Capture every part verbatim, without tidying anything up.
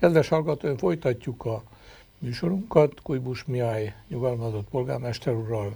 Kedves hallgatóim, folytatjuk a műsorunkat Kujbus Mihály nyugalmazott polgármester úrral.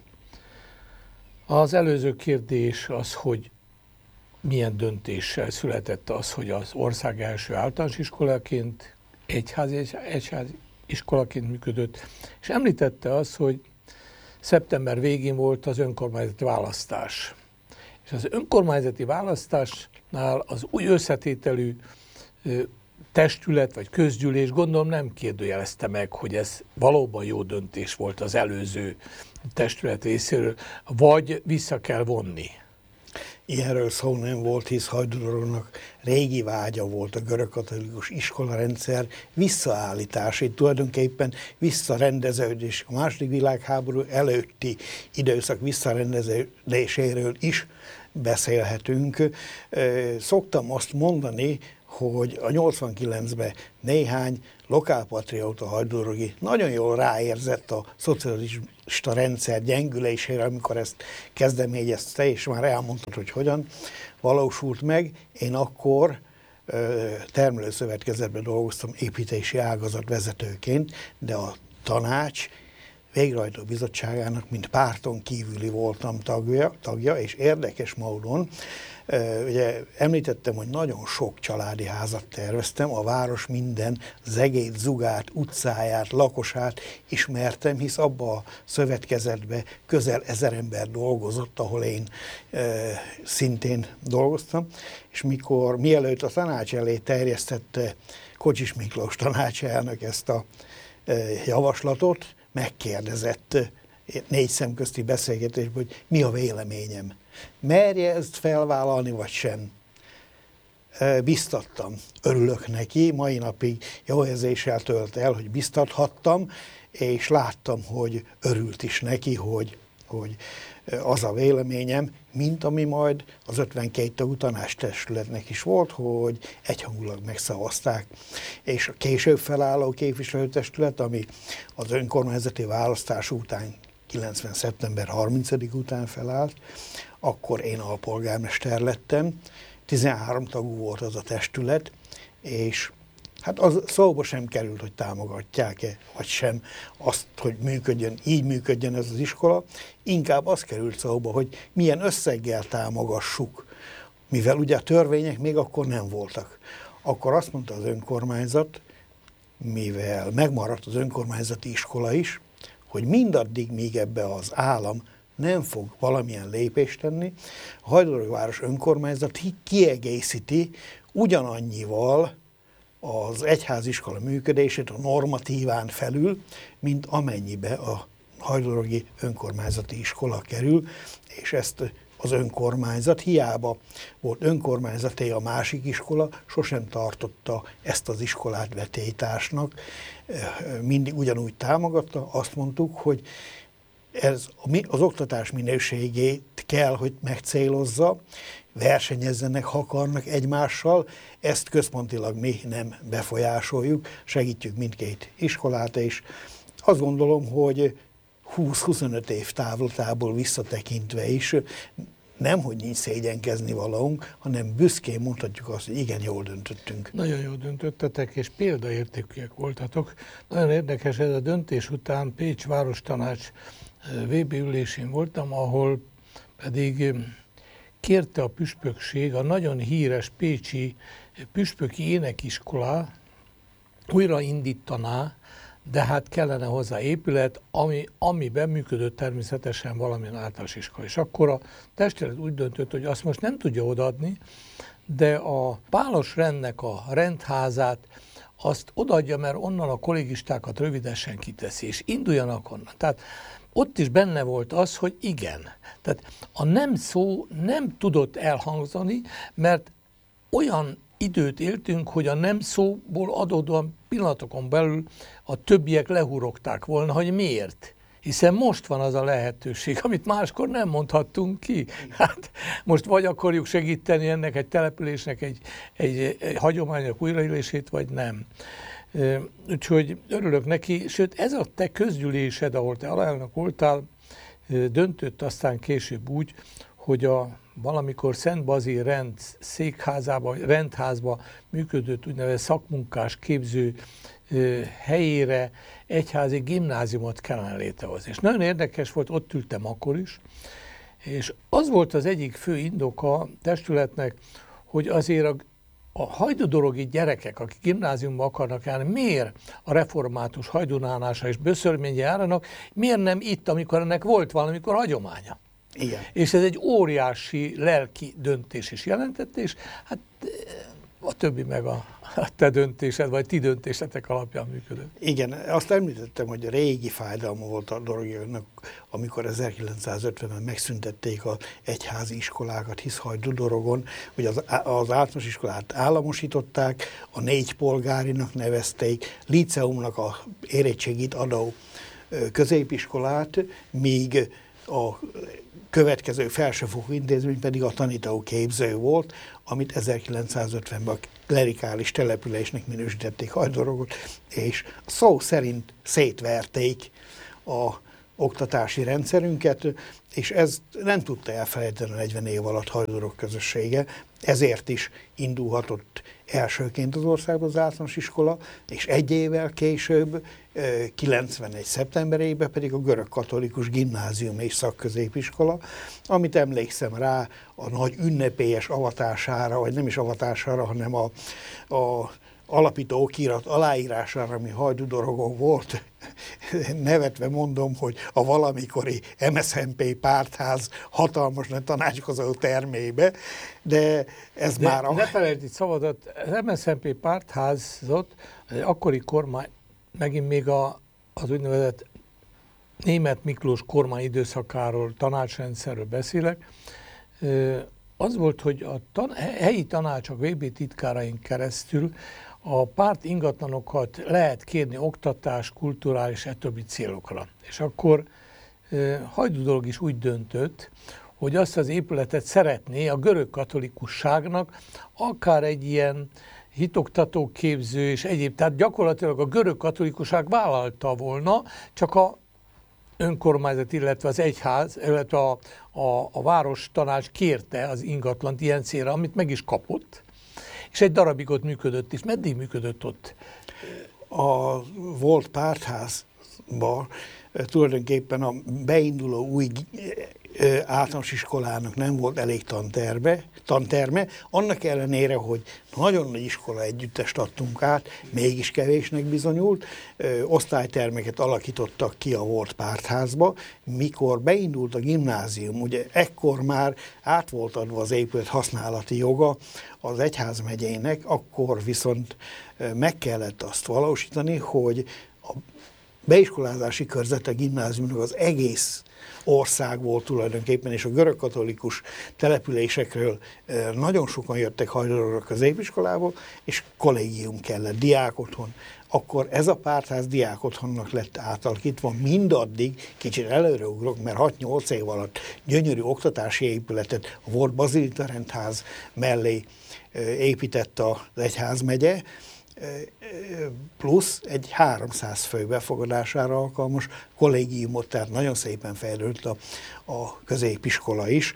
Az előző kérdés az, hogy milyen döntéssel született az, hogy az ország első általános iskolaként, egyházi, egyházi iskolaként működött, és említette azt, hogy szeptember végén volt az önkormányzati választás. És az önkormányzati választásnál az új összetételű testület vagy közgyűlés gondolom nem kérdőjelezte meg, hogy ez valóban jó döntés volt az előző testület részéről, vagy vissza kell vonni. Ilyenről szó nem volt, hisz Hajdúdorognak régi vágya volt a görögkatolikus iskolarendszer visszaállítása, itt tulajdonképpen visszarendeződés. A második világháború előtti időszak visszarendeződéséről is beszélhetünk. Szoktam azt mondani, hogy a nyolcvankilencben néhány lokálpatrióta hajdúdorogi nagyon jól ráérzett a szocialista rendszer gyengülésére, amikor ezt kezdeményezte, és már elmondtad, hogy hogyan valósult meg. Én akkor termelőszövetkezetben dolgoztam építési ágazat vezetőként, de a tanács végrehajtó bizottságának, mint párton kívüli voltam tagja, tagja és érdekes módon, ugye említettem, hogy nagyon sok családi házat terveztem, a város minden zegét, zugát, utcáját, lakosát ismertem, hisz abba a szövetkezetbe közel ezer ember dolgozott, ahol én e, szintén dolgoztam, és mikor mielőtt a tanács elé terjesztette Kocsis Miklós tanácselnök ezt a e, javaslatot, megkérdezett négy szemközti beszélgetésben, hogy mi a véleményem. Merje ezt felvállalni, vagy sem? Biztattam, örülök neki, mai napig jó érzéssel tölt el, hogy biztathattam, és láttam, hogy örült is neki, hogy, hogy az a véleményem, mint ami majd az ötvenkét tagú tanácstestületnek is volt, hogy egyhangulag megszavazták. És a később felálló képviselőtestület, ami az önkormányzati választás után, kilencven. szeptember harmincadika után felállt, akkor én alpolgármester lettem, tizenhárom tagú volt az a testület, és hát az szóba sem került, hogy támogatják-e, vagy sem azt, hogy működjön, így működjön ez az iskola. Inkább az került szóba, hogy milyen összeggel támogassuk, mivel ugye a törvények még akkor nem voltak. Akkor azt mondta az önkormányzat, mivel megmaradt az önkormányzati iskola is, hogy mindaddig, míg ebbe az állam nem fog valamilyen lépést tenni, a Hajdúdorogi város önkormányzat kiegészíti ugyanannyival az egyháziskola működését a normatíván felül, mint amennyibe a hajdúdorogi önkormányzati iskola kerül, és ezt az önkormányzat, hiába volt önkormányzaté a másik iskola, sosem tartotta ezt az iskolát vetélytársnak, mindig ugyanúgy támogatta, azt mondtuk, hogy ez az oktatás minőségét kell, hogy megcélozza, versenyezzenek, ha akarnak egymással, ezt központilag mi nem befolyásoljuk, segítjük mindkét iskolát, és azt gondolom, hogy húsz-huszonöt év távlatából visszatekintve is nem, hogy nincs szégyenkezni valónk, hanem büszkén mondhatjuk azt, hogy igen, jól döntöttünk. Nagyon jól döntöttetek, és példaértékűek voltatok. Nagyon érdekes, ez a döntés után Pécs Várostanács vé bé ülésén voltam, ahol pedig kérte a püspökség a nagyon híres pécsi püspöki énekiskolá újraindítaná, de hát kellene hozzá épület, ami, amiben működött természetesen valamilyen általános iskola. És akkor a testület úgy döntött, hogy azt most nem tudja odaadni, de a pálos rendnek a rendházát azt odaadja, mert onnan a kollégistákat rövidesen kiteszi, és induljanak onnan. Tehát ott is benne volt az, hogy igen. Tehát a nem szó nem tudott elhangzani, mert olyan időt éltünk, hogy a nem szóból adódóan pillanatokon belül a többiek lehurogták volna, hogy miért. Hiszen most van az a lehetőség, amit máskor nem mondhattunk ki. Hát most vagy akarjuk segíteni ennek egy településnek egy, egy, egy hagyományok újraélését, vagy nem. Úgyhogy örülök neki, sőt ez a te közgyűlésed, ahol te alelnök voltál, döntött aztán később úgy, hogy a valamikor Szent Bazil rend székházában, rendházban működött úgynevezett szakmunkás képző helyére egyházi gimnáziumot kellene létrehozni. És nagyon érdekes volt, ott ültem akkor is, és az volt az egyik fő indoka a testületnek, hogy azért a, a hajdudorogi gyerekek, akik gimnáziumba akarnak járni, miért a református hajdunánása és Böszörményi járanak, miért nem itt, amikor ennek volt valamikor hagyománya? Igen. És ez egy óriási lelki döntés is jelentett, és hát a többi meg a, a te döntésed, vagy ti döntésetek alapján működött. Igen, azt említettem, hogy a régi fájdalma volt a Dorogiaknak, amikor ezerkilencszázötvenben megszüntették az egyházi iskolákat, hisz Hajdú-Dorogon, hogy az, az általános iskolát államosították, a négy polgárinak nevezték, líceumnak a érettségit adó középiskolát, míg a következő felsőfokú intézmény pedig a tanítóképző volt, amit ezerkilencszázötvenben a klerikális településnek minősítették Hajdú-Dorogot, és szó szerint szétverték a oktatási rendszerünket, és ez nem tudta elfelejteni a negyven év alatt Hajdú-Dorog közössége, ezért is indulhatott elsőként az országban az általános iskola, és egy évvel később, kilencvenegy szeptemberében pedig a görög katolikus gimnázium és szakközépiskola, amit emlékszem rá a nagy ünnepélyes avatására, vagy nem is avatására, hanem a, a alapító okirat aláírására, ami Hajdú-Dorogon volt, nevetve mondom, hogy a valamikori em es zé en pé pártház hatalmas nagy tanácskozó termébe, de ez de már... A... Ne felejtsd itt szavadat, az em es zé en pé pártházat, az akkori kormány, megint még a, az úgynevezett Németh Miklós kormány időszakáról, tanácsrendszerről beszélek, az volt, hogy a tan- helyi tanácsok vé bé titkárain keresztül a párt ingatlanokat lehet kérni oktatás, kulturális, etöbbi célokra. És akkor Hajdú-Dorog is úgy döntött, hogy azt az épületet szeretné a görög katolikusságnak akár egy ilyen hitoktató képző és egyéb, tehát gyakorlatilag a görög katolikusság vállalta volna, csak a önkormányzat, illetve az egyház, illetve a, a, a város tanács kérte az ingatlant ilyen célra, amit meg is kapott, és egy darabig ott működött is. Meddig működött ott? A volt pártházban tulajdonképpen a beinduló új általános iskolának nem volt elég tanterme, tanterme, annak ellenére, hogy nagyon nagy iskola együttest adtunk át, mégis kevésnek bizonyult, ö, osztálytermeket alakítottak ki a volt pártházba, mikor beindult a gimnázium, ugye ekkor már át volt adva az épület használati joga az egyházmegyének, akkor viszont meg kellett azt valósítani, hogy a beiskolázási körzete gimnáziumnak az egész ország volt tulajdonképpen, és a görög katolikus településekről nagyon sokan jöttek Hajdú-Dorogra középiskolából, és kollégium kellett, diákotthon. Akkor ez a pártház diákotthonnak lett átalakítva, mindaddig, kicsit előreugrok, mert hat-nyolc év alatt gyönyörű oktatási épületet a volt bazilita rendház mellé épített az egyházmegye, plusz egy háromszáz fő befogadására alkalmas kollégiumot, tehát nagyon szépen fejlődött a, a középiskola is.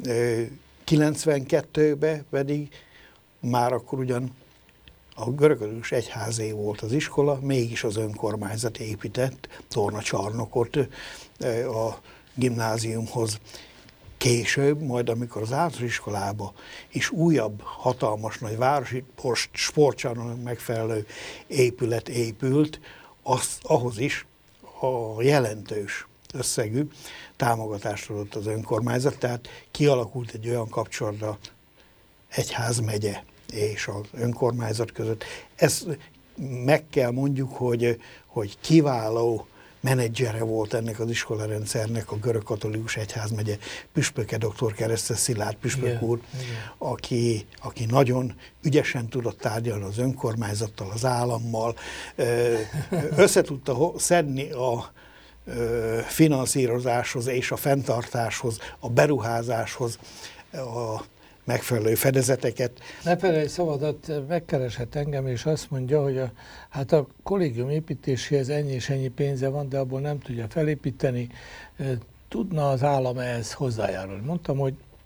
kilencvenkettőben pedig már akkor ugyan a görögös egyházé volt az iskola, mégis az önkormányzat épített tornacsarnokot a gimnáziumhoz. Később, majd amikor az általános iskolába is újabb, hatalmas nagy városi sportcsarnoknak megfelelő épület épült, az, ahhoz is a jelentős összegű támogatást adott az önkormányzat, tehát kialakult egy olyan kapcsolat az egyházmegye és az önkormányzat között. Ezt meg kell mondjuk, hogy, hogy kiváló menedzsere volt ennek az iskolarendszernek a görög katolikus egyházmegye püspöke, dr. Keresztes Szilárd püspök igen, úr, igen. Aki, aki nagyon ügyesen tudott tárgyalni az önkormányzattal, az állammal, össze tudta szedni a finanszírozáshoz és a fenntartáshoz, a beruházáshoz a megfelelő fedezeteket. Ne felejtsd, szavadat, megkeresett engem, és azt mondja, hogy a, hát a kollégium építéséhez ennyi és ennyi pénze van, de abból nem tudja felépíteni. Tudna az állam ehhez hozzájárulni? Mondtam, hogy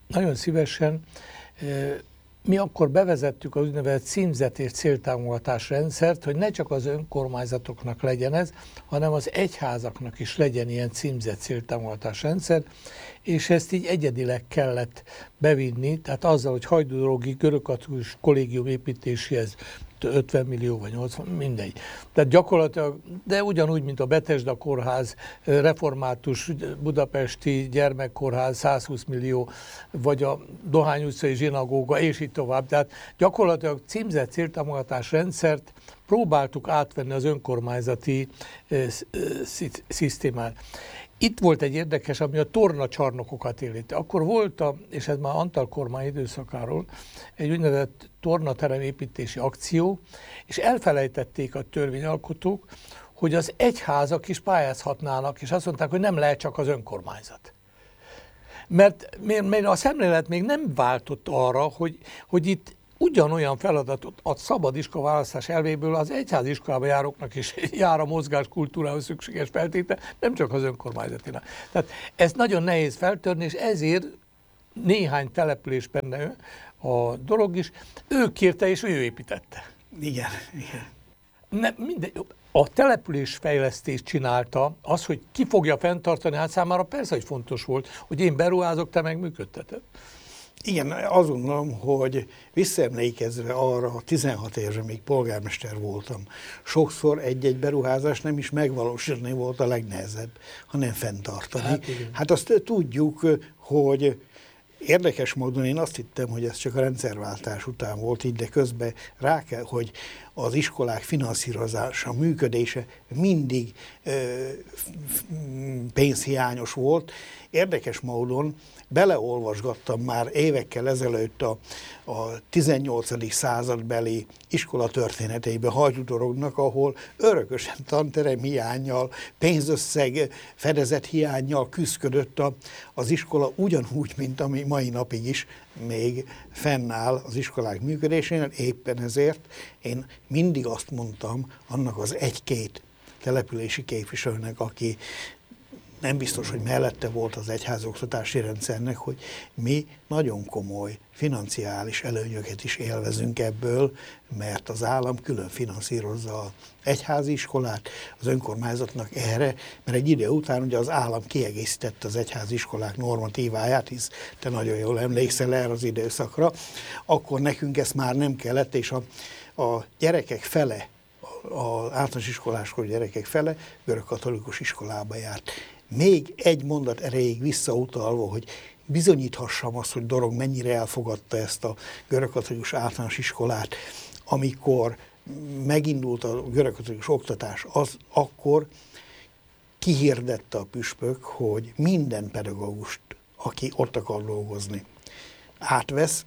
nagyon szívesen. Mi akkor bevezettük az úgynevezett címzet és céltámogatás rendszert, hogy ne csak az önkormányzatoknak legyen ez, hanem az egyházaknak is legyen ilyen címzet céltámogatás rendszer, és ezt így egyedileg kellett bevinni, tehát azzal, hogy hajdúdorogi görögkatolikus kollégium építéséhez ötven millió vagy nyolcvan, mindegy. Tehát gyakorlatilag, de ugyanúgy, mint a Bethesda kórház, református budapesti gyermekkórház százhúsz millió, vagy a Dohány utcai zsinagóga, és így tovább. Tehát gyakorlatilag címzett céltámogatás rendszert próbáltuk átvenni az önkormányzati szisztémán. Itt volt egy érdekes, ami a tornacsarnokokat illeti. Akkor volt, a, és ez már Antal kormány időszakáról, egy úgynevezett tornaterem építési akció, és elfelejtették a törvényalkotók, hogy az egyházak is pályázhatnának, és azt mondták, hogy nem lehet csak az önkormányzat. Mert, mert a szemlélet még nem váltott arra, hogy, hogy itt ugyanolyan feladatot a szabad iskola választás elvéből az egyházi iskolába járóknak is jár a mozgáskultúrához szükséges feltétel, nem csak az önkormányzatinál. Tehát ez nagyon nehéz feltörni, és ezért néhány település benne a dolog is, ő kérte és ő építette. Igen, igen. Ne, minden, a településfejlesztést csinálta, az, hogy ki fogja fenntartani, hát számára persze, hogy fontos volt, hogy én beruházok, te meg működteted. Igen, azt gondolom, hogy visszaemlékezve arra, tizenhat évre még polgármester voltam, sokszor egy-egy beruházás nem is megvalósítani volt a legnehezebb, hanem fenntartani. Hát, hát azt tudjuk, hogy érdekes módon én azt hittem, hogy ez csak a rendszerváltás után volt így, de közben rá kell, hogy az iskolák finanszírozása, működése mindig ö, pénzhiányos volt. Érdekes módon beleolvasgattam már évekkel ezelőtt a, a tizennyolcadik századbeli iskola történeteibe Hajdúdorognak, ahol örökösen tanterem hiánnyal, pénzösszeg fedezet hiánnyal küszködött a, az iskola, ugyanúgy, mint ami mai napig is még fennáll az iskolák működésénél. Éppen ezért én mindig azt mondtam annak az egy-két települési képviselőnek, aki nem biztos, hogy mellette volt az egyházoktatási rendszernek, hogy mi nagyon komoly financiális előnyöket is élvezünk ebből, mert az állam külön finanszírozza az egyházi iskolát, az önkormányzatnak erre, mert egy idő után ugye az állam kiegészítette az egyházi iskolák normatíváját, hisz te nagyon jól emlékszel erre az időszakra, akkor nekünk ezt már nem kellett, és a, a gyerekek fele, az általános iskoláskorú gyerekek fele görögkatolikus iskolába járt. Még egy mondat erejéig visszautalva, hogy bizonyíthassam azt, hogy Dorog mennyire elfogadta ezt a görögkatolikus általános iskolát, amikor megindult a görögkatolikus oktatás, az akkor kihirdette a püspök, hogy minden pedagógust, aki ott akar dolgozni, átvesz,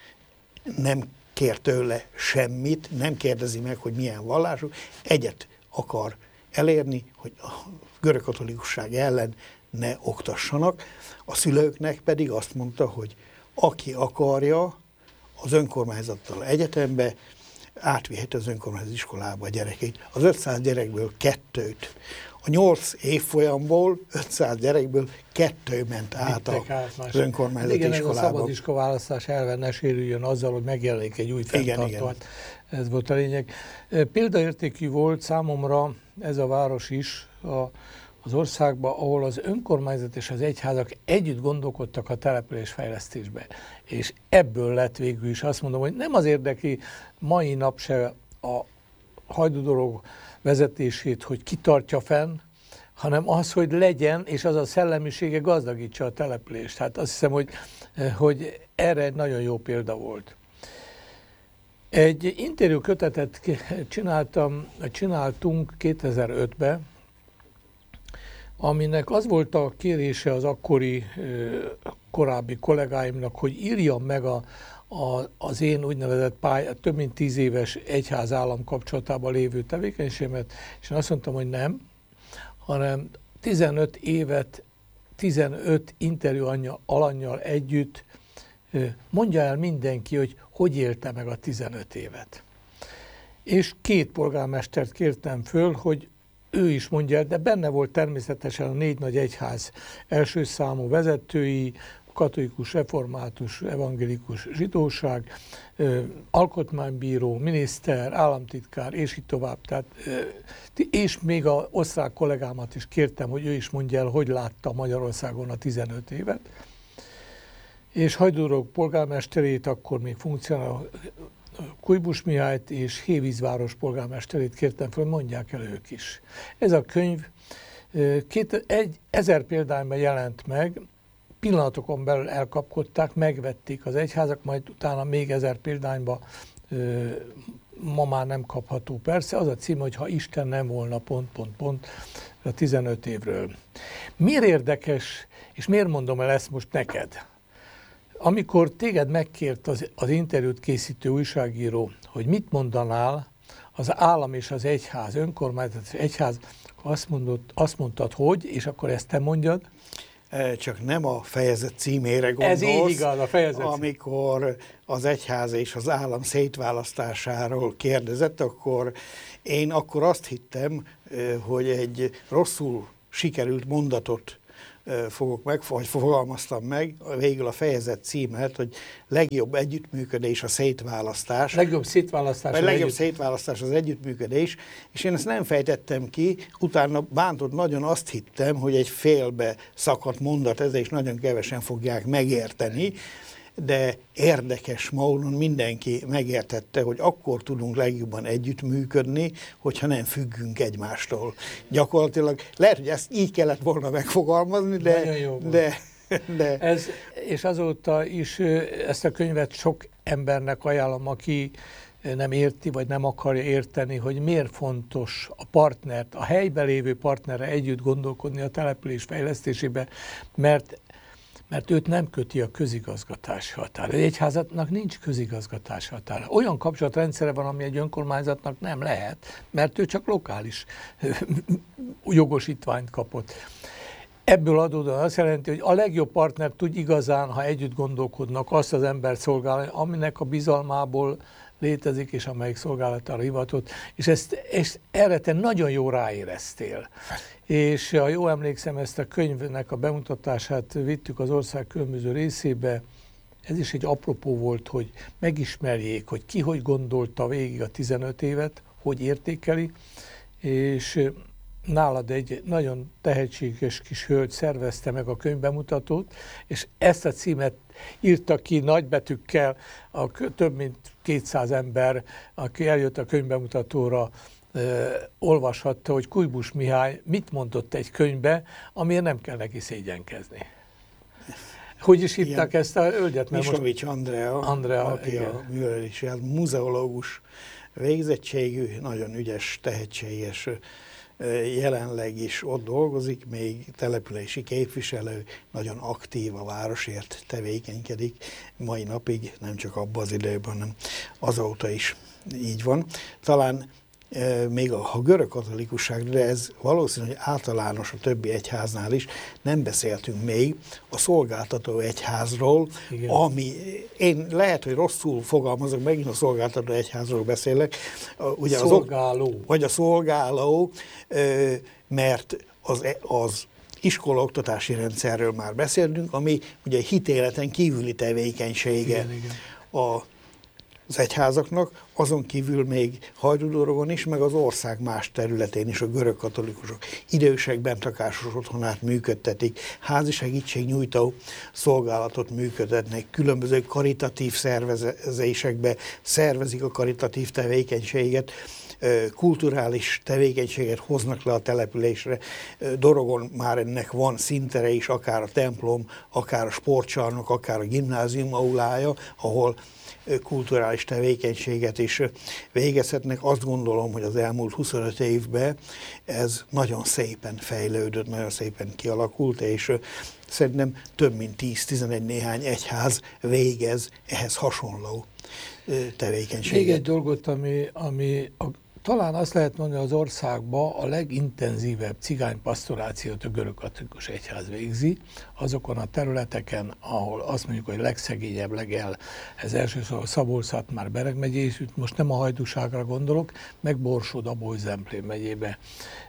nem kér tőle semmit, nem kérdezi meg, hogy milyen vallású, egyet akar elérni, hogy a görögkatolikusság ellen ne oktassanak. A szülőknek pedig azt mondta, hogy aki akarja, az önkormányzattal egyetembe átviheti az önkormányzat iskolába a gyerekeit. Az ötszáz gyerekből kettőt. A nyolc évfolyamból ötszáz gyerekből kettő ment át az önkormányzati igen, iskolába. Igen, ez a szabadiska választás elve ne sérüljön azzal, hogy megjelenik egy új fenntartó. Ez volt a lényeg. Példaértékű volt számomra ez a város is a, az országban, ahol az önkormányzat és az egyházak együtt gondolkodtak a településfejlesztésbe. És ebből lett végül is, azt mondom, hogy nem az érdekli mai nap se a Hajdúdorog vezetését, hogy kitartja fenn, hanem az, hogy legyen, és az a szellemisége gazdagítsa a települést. Hát azt hiszem, hogy, hogy erre egy nagyon jó példa volt. Egy interjú kötetet csináltam, csináltunk kétezer-ötben, aminek az volt a kérése az akkori korábbi kollégáimnak, hogy írjam meg a, a, az én úgynevezett pály, több mint tíz éves egyház-állam kapcsolatában lévő tevékenységemet, és én azt mondtam, hogy nem, hanem tizenöt évet, tizenöt interjú alanyjal együtt mondja el mindenki, hogy hogy élte meg a tizenöt évet. És két polgármestert kértem föl, hogy ő is mondja el, de benne volt természetesen a négy nagy egyház első számú vezetői, katolikus, református, evangélikus zsidóság, alkotmánybíró, miniszter, államtitkár, és így tovább. Tehát, és még az osztrák kollégámat is kértem, hogy ő is mondja el, hogy látta Magyarországon a tizenöt évet. És Hajdúrok polgármesterét, akkor még funkcionáló Kujbus Mihályt és Hévízváros polgármesterét kértem fel, hogy mondják el ők is. Ez a könyv két, egy, ezer példányban jelent meg, pillanatokon belül elkapkodták, megvették az egyházak, majd utána még ezer példányba, ma már nem kapható persze. Az a cím, hogy ha Isten nem volna pont, pont, pont a tizenöt évről. Miért érdekes, és miért mondom el ezt most neked? Amikor téged megkért az, az interjút készítő újságíró, hogy mit mondanál az állam és az egyház, önkormányzat és egyház, azt, mondott, azt mondtad, hogy, és akkor ezt te mondjad? Csak nem a fejezet címére gondolsz. Ez így igaz, a fejezet. Amikor az egyház és az állam szétválasztásáról kérdezett, akkor én akkor azt hittem, hogy egy rosszul sikerült mondatot fogok meg, vagy fogalmaztam meg, végül a fejezet címet, hogy legjobb együttműködés a szétválasztás. Legjobb szétválasztás. Vagy legjobb együtt... szétválasztás az együttműködés, és én ezt nem fejtettem ki, utána bántott nagyon, azt hittem, hogy egy félbe szakadt mondat ez, és nagyon kevesen fogják megérteni, de érdekes módon mindenki megértette, hogy akkor tudunk legjobban együttműködni, hogyha nem függünk egymástól. Gyakorlatilag lehet, hogy ezt így kellett volna megfogalmazni, de... de, de... Ez, és azóta is ezt a könyvet sok embernek ajánlom, aki nem érti, vagy nem akarja érteni, hogy miért fontos a partnert, a helyben lévő partnerre együtt gondolkodni a település fejlesztésébe, mert mert őt nem köti a közigazgatási határa. Egy egyházatnak nincs közigazgatási határa. Olyan kapcsolatrendszere van, ami egy önkormányzatnak nem lehet, mert ő csak lokális jogosítványt kapott. Ebből adódóan azt jelenti, hogy a legjobb partner tud igazán, ha együtt gondolkodnak, azt az embert szolgálni, aminek a bizalmából létezik, és amelyik szolgálatára hivatott, és, ezt, és erre te nagyon jó ráéreztél. És ha jól emlékszem, ezt a könyvnek a bemutatását vittük az ország különböző részébe, ez is egy apropó volt, hogy megismerjék, hogy ki hogy gondolta végig a tizenöt évet, hogy értékeli, és nálad egy nagyon tehetséges kis hölgy szervezte meg a könyvbemutatót, és ezt a címet írta ki nagybetűkkel a több mint kétszáz ember, aki eljött a könyvbemutatóra, ö, olvashatta, hogy Kujbus Mihály mit mondott egy könyvbe, amiért nem kell neki szégyenkezni. Hogy is hívták ezt a hölgyet? Misovics Andrea, Andrea, aki igen. a művelési muzeológus végzettségű, nagyon ügyes, tehetséges, jelenleg is ott dolgozik, még települési képviselő, nagyon aktív, a városért tevékenykedik, mai napig, nem csak abban az időben, hanem azóta is így van. Talán e, még a, a görög katolikusság, de ez valószínű, hogy általános a többi egyháznál is, nem beszéltünk még a szolgáltató egyházról, igen. ami, én lehet, hogy rosszul fogalmazok, megint a szolgáltató egyházról beszélek. Ugye szolgáló. Az, vagy a szolgáló, mert az, az iskolaoktatási rendszerről már beszéltünk, ami ugye hitéleten kívüli tevékenysége igen, igen. A, az egyházaknak, azon kívül még Hajdúdorogon is, meg az ország más területén is a görög katolikusok idősek bentlakásos otthonát működtetik, házi segítségnyújtó szolgálatot működtetnek, különböző karitatív szervezésekbe szervezik a karitatív tevékenységet, kulturális tevékenységet hoznak le a településre. Dorogon már ennek van szintere is, akár a templom, akár a sportcsarnok, akár a gimnázium aulája, ahol kulturális tevékenységet is végezhetnek. Azt gondolom, hogy az elmúlt huszonöt évben ez nagyon szépen fejlődött, nagyon szépen kialakult, és szerintem több mint tíz-tizenegy néhány egyház végez ehhez hasonló tevékenységet. Még egy dolgot, ami, ami a, talán azt lehet mondani, az országban a legintenzívebb cigánypastorációt a görög katolikus egyház végzi, azokon a területeken, ahol azt mondjuk, hogy legszegényebb, legel, ez elsősorban Szabolcs-Szatmár Bereg megyé, és most nem a Hajdúságra gondolok, meg Borsod-Abaúj-Zemplén megyébe.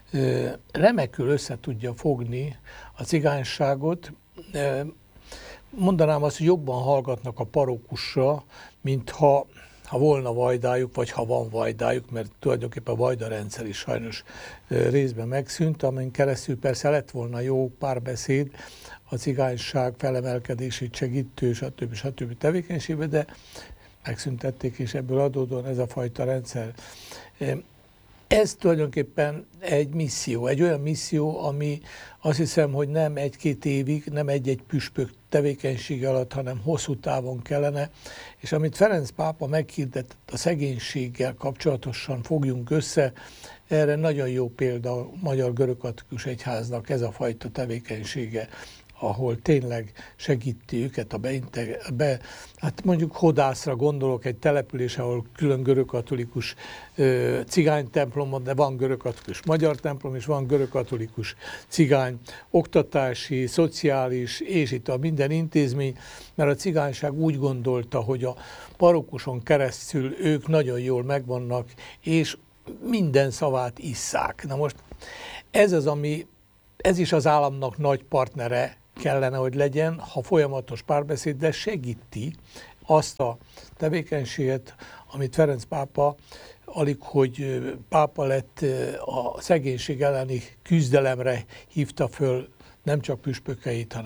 Remekül össze tudja fogni a cigányságot, mondanám azt, hogy jobban hallgatnak a parókusra, mint ha, ha volna vajdájuk, vagy ha van vajdájuk, mert tulajdonképpen a vajdarendszer is sajnos részben megszűnt, amin keresztül persze lett volna jó párbeszéd a cigányság felemelkedését segítő, stb. stb. Tevékenységbe, de megszüntették, és ebből adódóan ez a fajta rendszer. Ez tulajdonképpen egy misszió, egy olyan misszió, ami azt hiszem, hogy nem egy-két évig, nem egy-egy püspök tevékenysége alatt, hanem hosszú távon kellene, és amit Ferenc pápa meghirdetett a szegénységgel kapcsolatosan fogjunk össze, erre nagyon jó példa a Magyar Görögkatolikus Egyháznak ez a fajta tevékenysége, ahol tényleg segíti őket a beinteg, be, hát mondjuk Hodászra gondolok, egy település, ahol külön görögkatolikus ö, cigány templom van, de van görögkatolikus magyar templom, és van görögkatolikus cigány oktatási, szociális, és itt a minden intézmény, mert a cigányság úgy gondolta, hogy a parókuson keresztül ők nagyon jól megvannak, és minden szavát isszák. Na most ez az, ami, ez is az államnak nagy partnere kellene, hogy legyen, ha folyamatos párbeszéd, de segíti azt a tevékenységet, amit Ferenc pápa, alig hogy pápa lett, a szegénység elleni küzdelemre hívta föl nem csak püspökeit, hanem